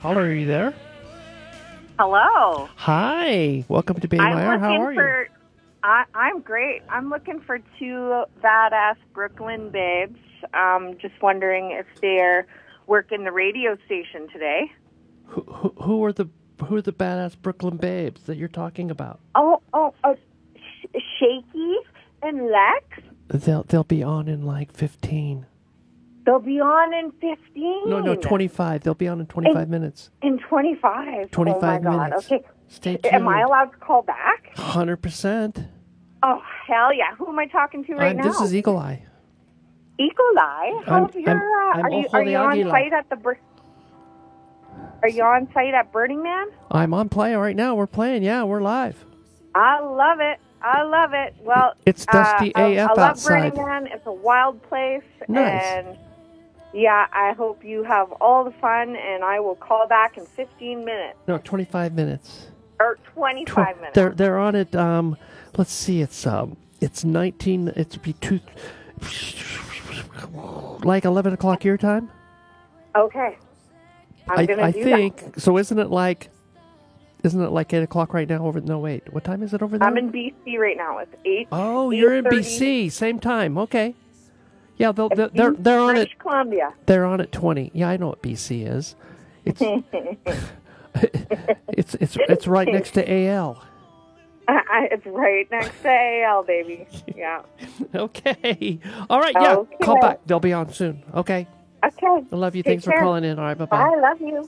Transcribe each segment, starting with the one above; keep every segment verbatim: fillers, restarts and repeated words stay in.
Caller, are you there? Hello. Hi. Welcome to B M I R. How are for, you? I, I'm great. I'm looking for two badass Brooklyn babes. Um, just wondering if they're working the radio station today. Who, who, who are the who are the badass Brooklyn babes that you're talking about? Oh, oh, oh Sh- Shaky and Lex. They'll they'll be on in like fifteen. They'll be on in fifteen. No, no, twenty-five. They'll be on in twenty-five in, minutes. In twenty-five. twenty-five oh my minutes. God. Okay. Stay tuned. Am I allowed to call back? one hundred percent. Oh, hell yeah. Who am I talking to right I'm, now? This is Eagle Eye. Eagle Eye? I'm, How's your, I'm, uh, I'm are you, Ojo are de you on Aguila. site at the... Bur- Are you on site at Burning Man? I'm on play right now. We're playing. Yeah, we're live. I love it. I love it. Well, It's Dusty uh, A F I, I love outside. Burning Man. It's a wild place. Nice. And yeah, I hope you have all the fun, and I will call back in fifteen minutes. No, twenty-five minutes. Or twenty-five Tw- minutes. They're they're on it. Um, let's see. It's um, it's nineteen. It's be two, like eleven o'clock your time. Okay. I'm I gonna I do think that. so. Isn't it like? Isn't it like eight o'clock right now? Over no wait. What time is it over there? I'm in B C right now. It's eight. Oh, you're in B eight thirty. C. Same time. Okay. Yeah, they'll, they're they're they're on it. British Columbia. They're on at twenty. Yeah, I know what B C is. It's it's it's it's right next to A L. I, it's right next to A L, baby. Yeah. Okay. All right. Yeah. Okay. Call back. They'll be on soon. Okay. Okay. I love you. Take Thanks care. for calling in. All right. Bye bye. I love you.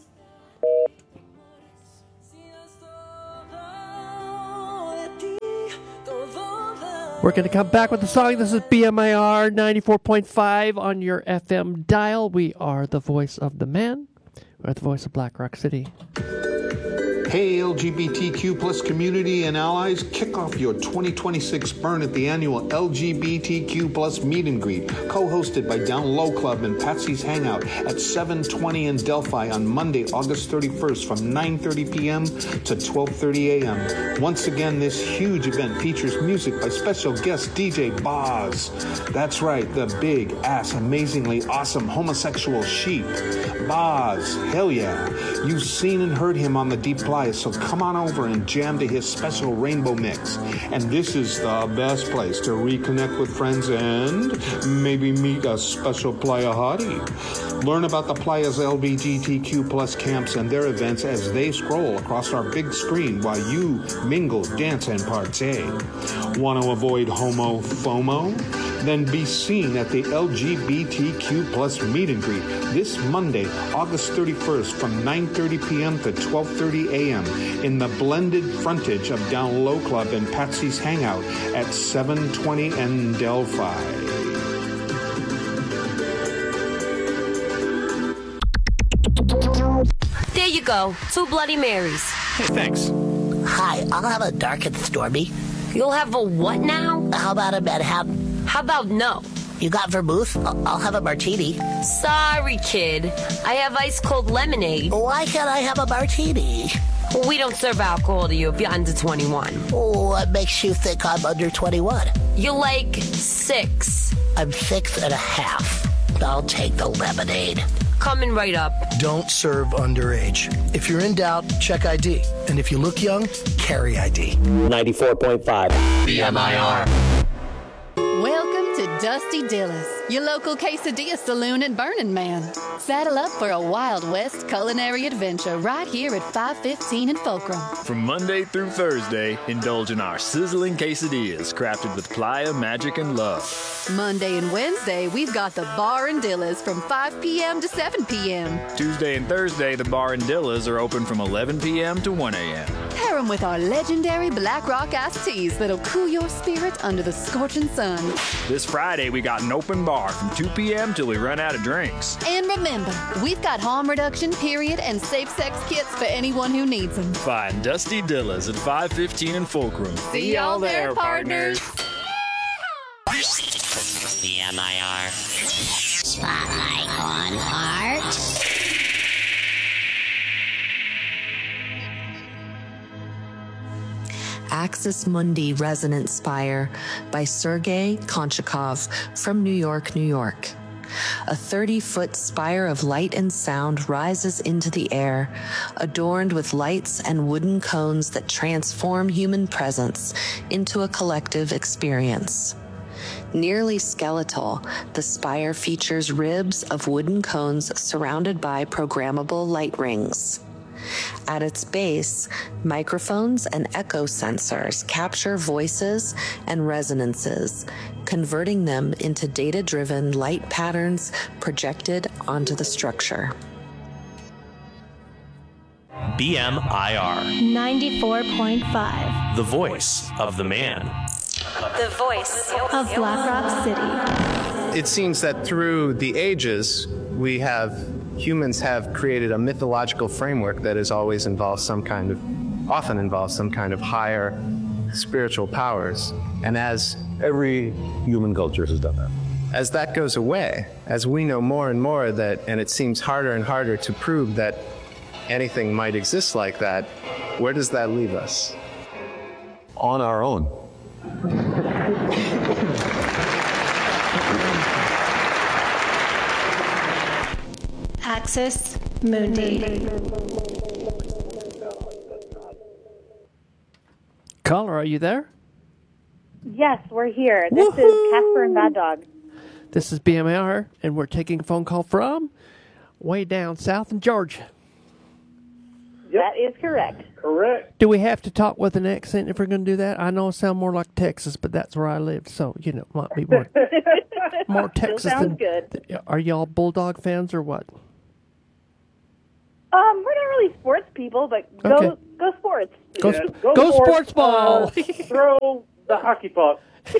We're going to come back with the song. This is B M I R ninety-four point five on your F M dial. We are the voice of the man. We're the voice of Black Rock City. Hey, L G B T Q plus community and allies, kick off your twenty twenty-six burn at the annual L G B T Q plus meet and greet, co-hosted by Down Low Club and Patsy's Hangout at seven twenty in Delphi on Monday, August thirty-first from nine thirty p.m. to twelve thirty a.m. Once again, this huge event features music by special guest D J Boz. That's right, the big ass, amazingly awesome homosexual sheep. Boz, hell yeah. You've seen and heard him on the Deep Playa, so come on over and jam to his special rainbow mix. And this is the best place to reconnect with friends and maybe meet a special playa hottie. Learn about the playa's L G B T Q plus camps and their events as they scroll across our big screen while you mingle, dance, and partay. Want to avoid homo FOMO? Then be seen at the L G B T Q plus meet and greet this Monday, August thirty-first from nine thirty p.m. to twelve thirty a.m. in the blended frontage of Down Low Club and Patsy's Hangout at seven twenty in Delphi. There you go. Two Bloody Marys. Hey, thanks. Hi, I'll have a dark and stormy. You'll have a what now? How about a Manhattan? How about no? You got vermouth? I'll I'll have a martini. Sorry, kid. I have ice cold lemonade. Why can't I have a martini? We don't serve alcohol to you if you're under twenty-one. What makes you think I'm under twenty-one? You're like six. I'm six and a half. I'll take the lemonade. Coming right up. Don't serve underage. If you're in doubt, check I D. And if you look young, carry I D. ninety-four point five B M I R. Welcome to Dusty Dillis, your local quesadilla saloon at Burning Man. Saddle up for a Wild West culinary adventure right here at five fifteen in Fulcrum. From Monday through Thursday, indulge in our sizzling quesadillas crafted with playa, magic, and love. Monday and Wednesday, we've got the Bar and Dillas from five p.m. to seven p.m. Tuesday and Thursday, the bar and Dillas are open from eleven p.m. to one a.m. Pair 'em with our legendary Black Rock iced teas that'll cool your spirit under the scorching sun. This Friday, we got an open bar from two p.m. till we run out of drinks. And remember, we've got harm reduction, period, and safe sex kits for anyone who needs them. Find Dusty Dillas at five fifteen in Fulcrum. See y'all there, partners. B M I R. Spotlight on art. Axis Mundi Resonance Spire by Sergei Konchakov from New York, New York. a thirty-foot spire of light and sound rises into the air, adorned with lights and wooden cones that transform human presence into a collective experience. Nearly skeletal, the spire features ribs of wooden cones surrounded by programmable light rings. At its base, microphones and echo sensors capture voices and resonances, converting them into data-driven light patterns projected onto the structure. B M I R ninety-four point five. The voice of the man. The voice of Black Rock City. It seems that through the ages, we have, humans have created a mythological framework that has always involved some kind of, often involves some kind of higher spiritual powers. And as every human culture has done that. As that goes away, as we know more and more that, and it seems harder and harder to prove that anything might exist like that, where does that leave us? On our own. Axis Mundi. Caller, are you there? Yes, we're here. This Woo-hoo! Is Casper and Bad Dog. This is B M I R, and we're taking a phone call from way down south in Georgia. Yep. That is correct. Correct. Do we have to talk with an accent if we're going to do that? I know it sounds more like Texas, but that's where I lived, so, you know, might be more, more Texas sounds than... good. Are y'all Bulldog fans or what? Um, we're not really sports people, but go Okay. go sports. Go, Yeah, sp- go go sports, sports ball! Uh, throw the hockey puck.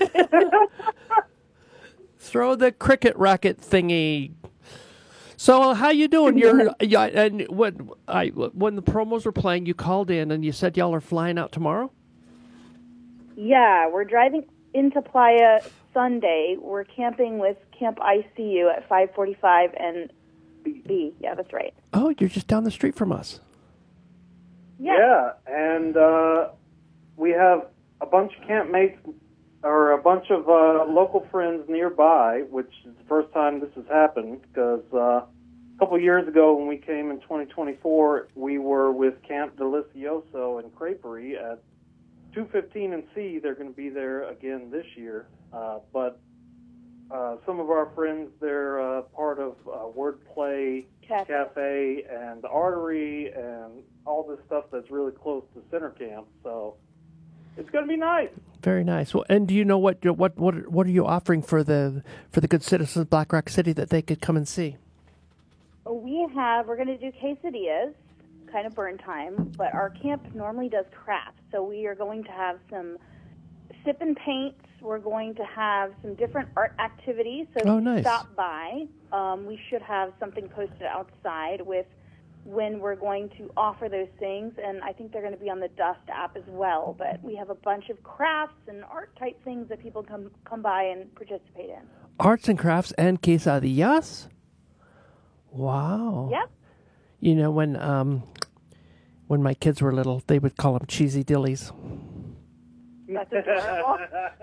Throw the cricket racket thingy. So how you doing? You're yeah, and when I when the promos were playing, you called in and you said y'all are flying out tomorrow. Yeah, we're driving into Playa Sunday. We're camping with Camp I C U at five forty-five and B. Yeah, that's right. Oh, you're just down the street from us. Yeah, yeah and uh, we have a bunch of campmates or a bunch of uh, local friends nearby, which is the first time this has happened because uh, a couple years ago when we came in twenty twenty-four, we were with Camp Delicioso in Crapery at two fifteen and C. They're going to be there again this year, uh, but uh, some of our friends, they're uh, part of uh, Wordplay Cafe. Cafe and the Artery and all this stuff that's really close to Center Camp, so it's going to be nice. Very nice. Well, and do you know what what what what are you offering for the for the good citizens of Black Rock City that they could come and see? we have, we're going to do quesadillas, kind of burn time, but our camp normally does crafts, so we are going to have some sip and paints. We're going to have some different art activities, so oh, if you nice. stop by, um, we should have something posted outside with when we're going to offer those things, and I think they're going to be on the Dust app as well, but we have a bunch of crafts and art-type things that people come come by and participate in. Arts and crafts and quesadillas? Wow. Yep. You know, when um, when my kids were little, they would call them cheesy dillies. That's adorable.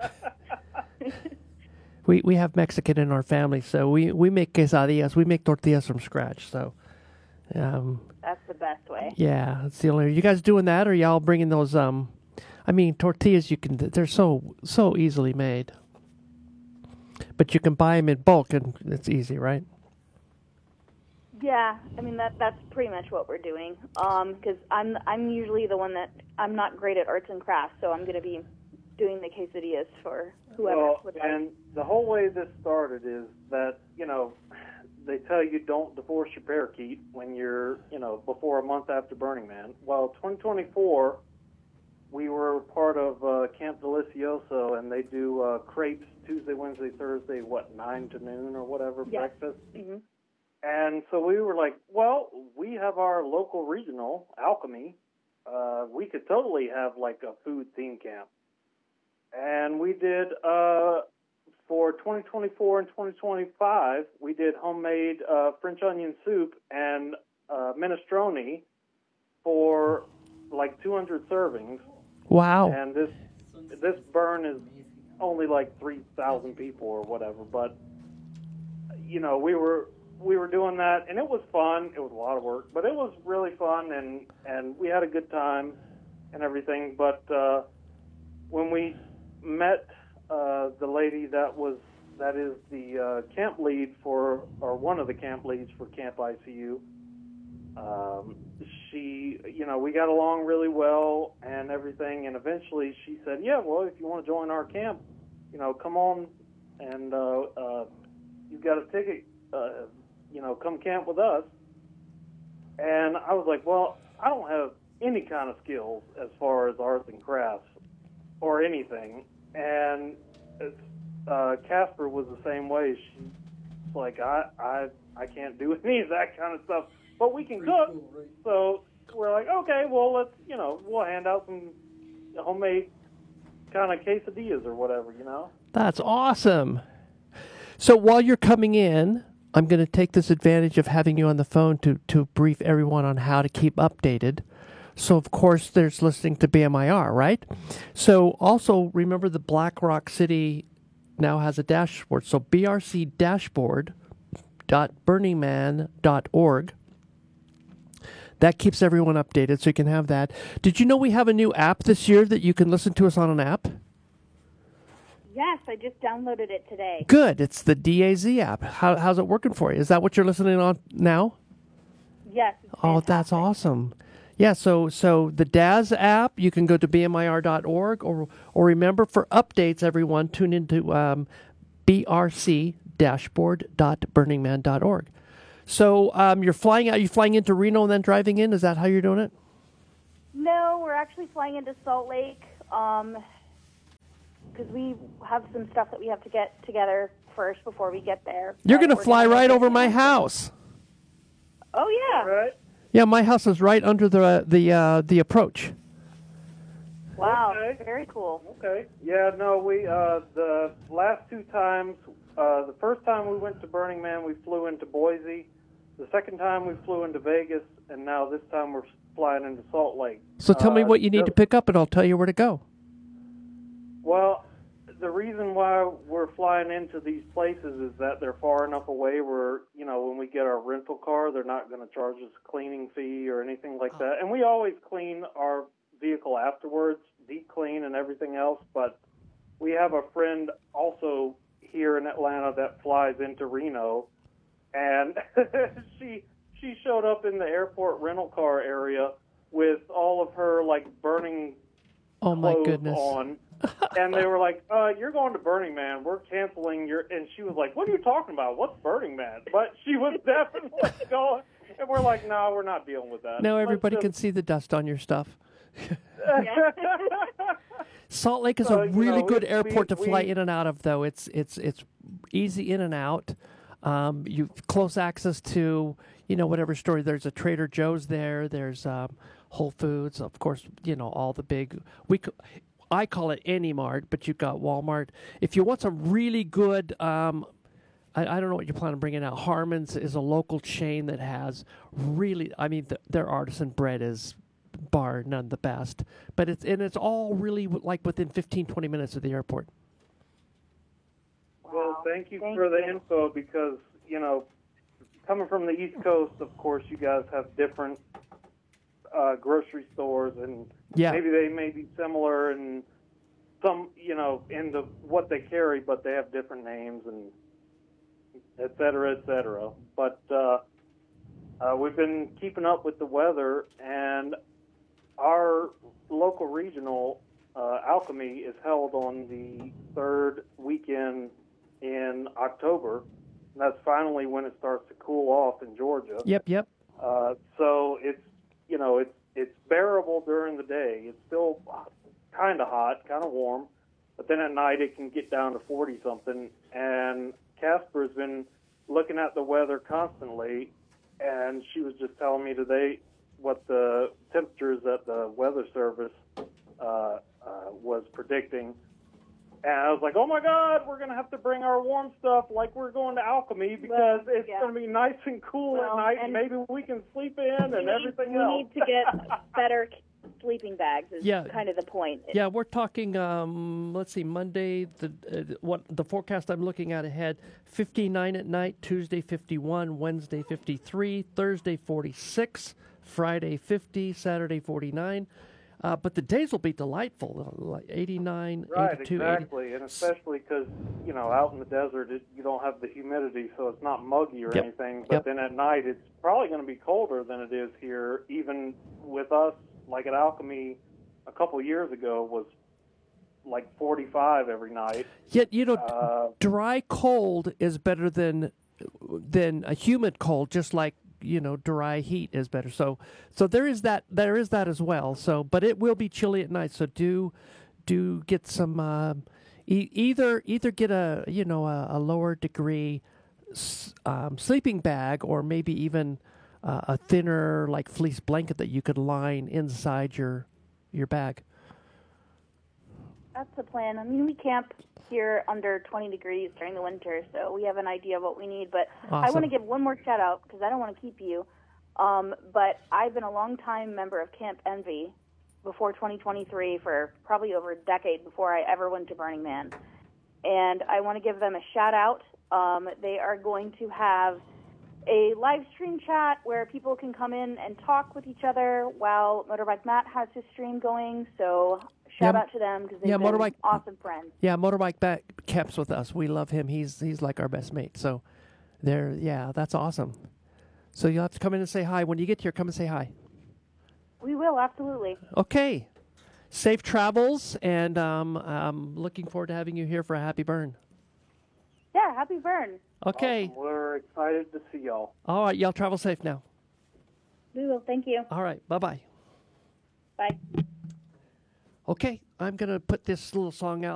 we we have Mexican in our family, so we, we make quesadillas. We make tortillas from scratch, so... Um, That's the best way. Yeah, that's the only... Are you guys doing that, or y'all bringing those... Um, I mean, tortillas, you can... They're so so easily made. But you can buy them in bulk, and it's easy, right? Yeah, I mean that that's pretty much what we're doing. Um, because I'm I'm usually the one that I'm not great at arts and crafts, so I'm going to be doing the quesadillas for whoever well, would like. And the whole way this started is that you know they tell you don't divorce your parakeet when you're you know before a month after Burning Man. Well, twenty twenty-four, we were part of uh, Camp Delicioso, and they do uh, crepes Tuesday, Wednesday, Thursday, what nine to noon or whatever yes. breakfast. Mm-hmm. And so we were like, well, we have our local regional, Alchemy. Uh, we could totally have like a food theme camp. And we did, uh, for twenty twenty-four and twenty twenty-five, we did homemade uh, French onion soup and uh, minestrone for like two hundred servings. Wow. And this this burn is only like three thousand people or whatever, but you know, we were we were doing that, and it was fun. It was a lot of work, but it was really fun, and and we had a good time and everything. But uh, when we met uh, the lady that was that is the uh, camp lead for, or one of the camp leads for Camp I C U. Um, she, you know, we got along really well and everything, and eventually she said, yeah, well, if you want to join our camp, you know, come on, and uh, uh, you've got a ticket, uh, you know, come camp with us. And I was like, well, I don't have any kind of skills as far as arts and crafts or anything. And it's, uh, Casper was the same way. She's like, I, I, I can't do any of that kind of stuff, but we can cook. So we're like, okay, well, let's, you know, we'll hand out some homemade kind of quesadillas or whatever, you know? That's awesome. So while you're coming in, I'm going to take this advantage of having you on the phone to, to brief everyone on how to keep updated. So, of course, there's listening to B M I R, right? So also remember the Black Rock City now has a dashboard. So b r c dashboard dot burning man dot org. That keeps everyone updated, so you can have that. Did you know we have a new app this year that you can listen to us on an app? Yes, I just downloaded it today. Good. It's the D A Z app. How, how's it working for you? Is that what you're listening on now? Yes. Oh, that's awesome. Yeah, so so the D A Z app, you can go to b m i r dot org, or or remember, for updates, everyone, tune into um, b r c dashboard dot burning man dot org. So um, you're flying out, you flying into Reno and then driving in? Is that how you're doing it? No, we're actually flying into Salt Lake um, because we have some stuff that we have to get together first before we get there. You're going to We're fly gonna right get over there. my house. Oh, yeah. Right. Yeah, my house is right under the the uh, the approach. Wow, Okay. very cool. Okay. Yeah, no, we, uh, the last two times, uh, the first time we went to Burning Man, we flew into Boise. The second time we flew into Vegas, and now this time we're flying into Salt Lake. So tell me Uh, what you need just- to pick up, and I'll tell you where to go. Well, the reason why we're flying into these places is that they're far enough away where, you know, when we get our rental car, they're not going to charge us a cleaning fee or anything like that. And we always clean our vehicle afterwards, deep clean and everything else. But we have a friend also here in Atlanta that flies into Reno, and she she showed up in the airport rental car area with all of her, like, burning Oh, my clothes goodness. on. And they were like, uh, you're going to Burning Man. We're canceling your... And she was like, what are you talking about? What's Burning Man? But she was definitely going. And we're like, no, we're not dealing with that. Now Let's everybody just- can see the dust on your stuff. Salt Lake is So, a you really know, good we- airport to we- fly we- in and out of, though. It's it's it's easy in and out. Um, you close access to, you know, whatever store. There's a Trader Joe's there. There's um, Whole Foods, of course. You know, all the big. We c- I call it Any Mart, but you've got Walmart. If you want some really good. Um, I, I don't know what you're planning on bringing out. Harmon's is a local chain that has really, I mean, th- their artisan bread is bar none the best. But it's, and it's all really w- like within fifteen, twenty minutes of the airport. Well, thank you Thank for the you. info because, you know, coming from the East Coast, of course, you guys have different uh, grocery stores, and Yeah. maybe they may be similar in some, you know, in the what they carry, but they have different names and et cetera, et cetera. But uh, uh, we've been keeping up with the weather, and our local regional uh, Alchemy is held on the third weekend in October. And that's finally when it starts to cool off in Georgia. Yep, yep. Uh, so it's, you know, it's it's bearable during the day. It's still kind of hot, kind of warm, but then at night it can get down to forty something. And Casper's been looking at the weather constantly, and she was just telling me today what the temperatures that the weather service uh, uh, was predicting. And I was like, oh, my God, we're going to have to bring our warm stuff like we're going to Alchemy because Well, it's yeah. going to be nice and cool Well, at night, and and maybe we can sleep in and we everything need, else. We need to get better sleeping bags is Yeah. kind of the point. Yeah, we're talking. Um, let's see, Monday. The uh, what the forecast I'm looking at ahead: fifty-nine at night. Tuesday fifty-one. Wednesday fifty-three. Thursday forty-six. Friday fifty. Saturday forty-nine. Uh, but the days will be delightful, like eighty-nine, Right, eighty-two, exactly, eighty. and especially because you know out in the desert it, you don't have the humidity, so it's not muggy or Yep. anything. But Yep. then at night it's probably going to be colder than it is here. Even with us, like at Alchemy, a couple years ago was like forty-five every night. Yet you know, Uh, dry cold is better than than a humid cold. Just like you know, dry heat is better. So, so there is that. There is that as well. So, but it will be chilly at night. So do do get some uh, e- either either get a you know a, a lower degree s- um, sleeping bag, or maybe even uh, a thinner like fleece blanket that you could line inside your your bag. That's the plan. I mean, we camp here under twenty degrees during the winter, so we have an idea of what we need. But I Awesome. want to give one more shout out because I don't want to keep you. Um, but I've been a long-time member of Camp Envy before twenty twenty-three for probably over a decade before I ever went to Burning Man. And I want to give them a shout out. Um, they are going to have a live stream chat where people can come in and talk with each other while Motorbike Matt has his stream going. So shout Yeah, out to them because they've yeah, been Motorbike- awesome friends. Yeah, Motorbike back camps with us. We love him. He's he's like our best mate. So, there, yeah, that's awesome. So you'll have to come in and say hi when you get here. Come and say hi. We will, absolutely. Okay. Safe travels, and um, I'm looking forward to having you here for a happy burn. Yeah, happy burn. Okay. Awesome. We're excited to see y'all. All right, y'all travel safe now. We will. Thank you. All right, bye-bye. Bye. Okay, I'm going to put this little song out.